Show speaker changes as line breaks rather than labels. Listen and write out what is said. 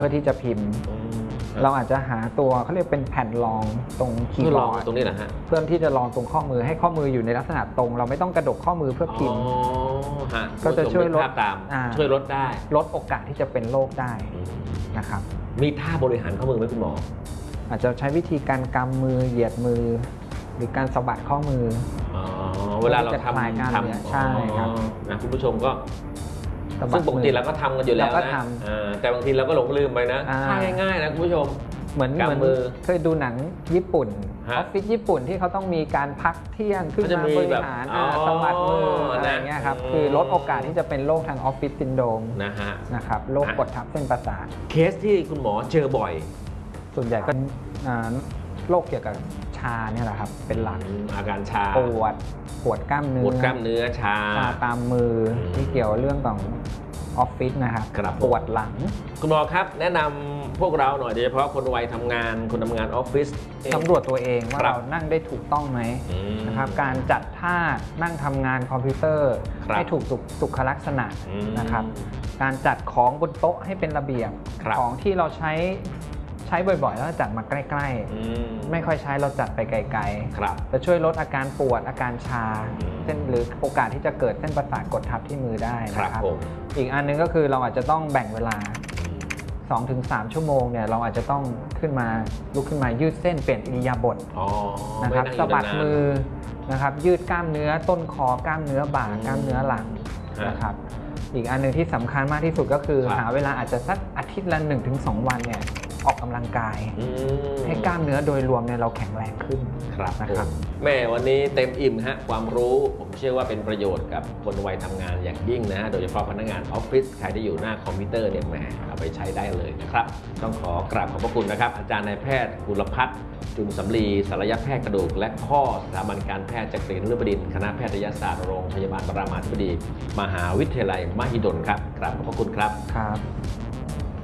พื่อที่จะพิมพ์เราอาจจะหาตัวเขาเรียกเป็นแผ่นรองตรงคีย์บอร์ด
ตรงนี้นะฮะ
เพื่อที่จะรองตรงข้อมือให้ข้อมืออยู่ในลักษณะตรงเราไม่ต้องกระดกข้อมือเพื่อพิมพ์ก็จะช่วยลด
ช่วยลดได้
ลดโอกาสที่จะเป็นโรคได้นะครับ
มีท่าบริหารข้อมือไหมคุณหมอ
อาจจะใช้วิธีการกำมือเหยียดมือหรือการสะบัดข้อมือ
เวลาเราทำ
ใช่ครับ
นะคุณผู้ชมก็ซึ่งปกติเราก็ทำกันอยู่แล้วนะแต่บางทีเราก็หลงลืมไปนะท่าง่ายๆนะคุณผู้ชม
เหมือนเคยดูหนังญี่ปุ่นออฟฟิศญี่ปุ่นที่เขาต้องมีการพักเที่ยงขึ้นมาบริหารสะบัดมืออะไรอย่างเงี้ยครับคือลดโอกาสที่จะเป็นโรคทางออฟฟิศซินโดรมนะครับโรคกดทับเส้นประสาท
เคสที่คุณหมอเจอบ่อย
ส่วนใหญ่ก็โรคเกี่ยวกับชาเนี่ยแหละครับเป็นหลัก
อาการชา
ปวดกล้ามเนื้อ
ชา
ตามมือที่เกี่ยวเรื่องของออฟฟิศนะครับปวดหลัง
คุณหมอครับแนะนำพวกเราหน่อยโดยเฉพาะคนวัยทำงานคนทำงานออฟฟิศ
สำรวจตัวเองว่าเรานั่งได้ถูกต้องไหมนะครับการจัดท่านั่งทำงานคอมพิวเตอร์ให้ถูกสุขลักษณะนะครับการจัดของบนโต๊ะให้เป็นระเบียบของที่เราใช้บ่อยๆแล้วจัดมาใกล้ๆไม่ค่อยใช้เราจัดไปไกลๆจะช่วยลดอาการปวดอาการชาเส้นหรือโอกาสที่จะเกิดเส้นประสาทกดทับที่มือได้นะครับอีกอันนึงก็คือเราอาจจะต้องแบ่งเวลา 2-3 ชั่วโมงเนี่ยเราอาจจะต้องลุกขึ้นมายืดเส้นเปลี่ยนอิริยาบถนะครับสะบัดมือนะครับยืดกล้ามเนื้อต้นคอกล้ามเนื้อบ่ากล้ามเนื้อหลังนะครับอีกอันนึงที่สำคัญมากที่สุดก็คือหาเวลาอาจจะสักอาทิตย์ละ 1-2 วันเนี่ยออกกำลังกายให้กล้ามเนื้อโดยรวมเนี่ยเราแข็งแรงขึ้นนะครับ
แม่วันนี้เต็มอิ่มฮะความรู้ผมเชื่อว่าเป็นประโยชน์กับคนวัยทำงานอย่างยิ่งนะโดยเฉพาะพนักงานออฟฟิศใครที่อยู่หน้าคอมพิวเตอร์เนี่ยแหมเอาไปใช้ได้เลยนะครับต้องขอกราบขอบพระคุณนะครับอาจารย์นายแพทย์กุลภัทรจุลสำลีศัลยแพทย์กระดูกและข้อสถาบันการแพทย์จักรีนฤบดินทร์คณะแพทยศาสตร์โรงพยาบาลรามาธิบดีมหาวิทยาลัยมหิดลครับกราบขอบพระคุณครับ